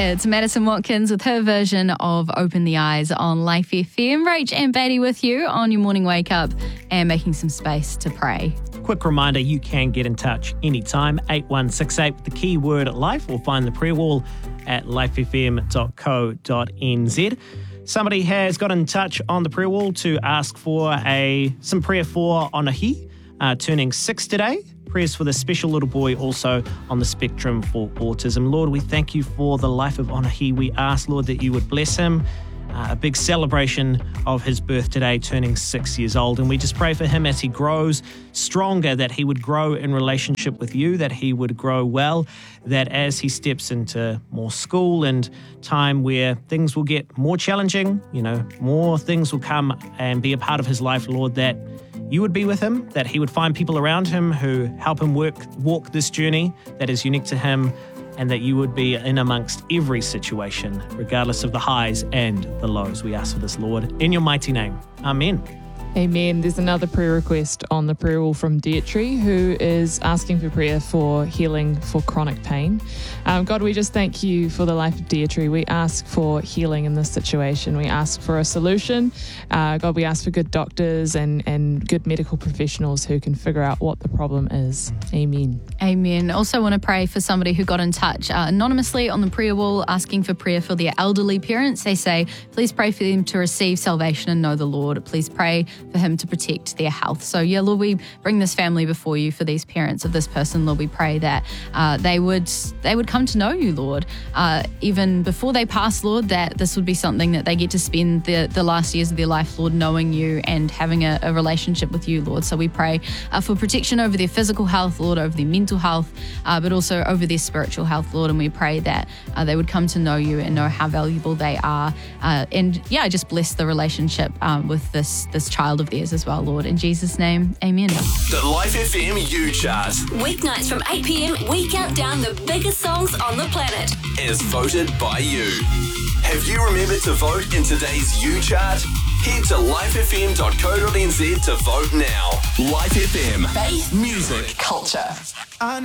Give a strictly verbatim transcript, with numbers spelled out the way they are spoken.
It's Madison Watkins with her version of Open the Eyes on Life F M. Rach and Beatty with you on your morning wake up and making some space to pray. Quick reminder, you can get in touch anytime, eight one six eight with the keyword life, or find the prayer wall at life f m dot co dot n z. Somebody has got in touch on the prayer wall to ask for a some prayer for Onahi, uh, turning six today. Prayers for the special little boy also on the spectrum for autism. Lord, we thank you for the life of Onahi. We ask, Lord, that you would bless him. Uh, a big celebration of his birth today, turning six years old. And we just pray for him as he grows stronger, that he would grow in relationship with you, that he would grow well, that as he steps into more school and time where things will get more challenging, you know, more things will come and be a part of his life, Lord, that you would be with him, that he would find people around him who help him work, walk this journey that is unique to him, and that you would be in amongst every situation, regardless of the highs and the lows. We ask for this, Lord, in your mighty name. Amen. Amen. There's another prayer request on the prayer wall from Deirdre, who is asking for prayer for healing for chronic pain. Um, God, we just thank you for the life of Deirdre. We ask for healing in this situation. We ask for a solution. Uh, God, we ask for good doctors and, and good medical professionals who can figure out what the problem is. Amen. Amen. Also want to pray for somebody who got in touch uh, anonymously on the prayer wall asking for prayer for their elderly parents. They say, please pray for them to receive salvation and know the Lord. Please pray for him to protect their health. So yeah, Lord, we bring this family before you for these parents of this person. Lord, we pray that uh, they would they would come to know you, Lord, uh, even before they pass, Lord, that this would be something that they get to spend the, the last years of their life, Lord, knowing you and having a, a relationship with you, Lord. So we pray uh, for protection over their physical health, Lord, over their mental health, uh, but also over their spiritual health, Lord. And we pray that uh, they would come to know you and know how valuable they are. Uh, and yeah, just bless the relationship um, with this this child of theirs as well, Lord. In Jesus' name, amen. The Life F M U Chart. Weeknights from eight p.m, we count down the biggest songs on the planet. Is voted by you. Have you remembered to vote in today's U Chart? Head to life f m dot co dot n z to vote now. Life F M. Faith, music, culture.